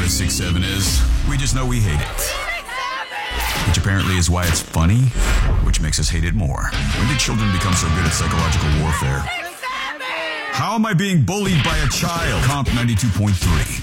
a 6-7 is. We just know we hate it. Which apparently is why it's funny, which makes us hate it more. When did children become so good at psychological warfare? How am I being bullied by a child? Comp 92.3.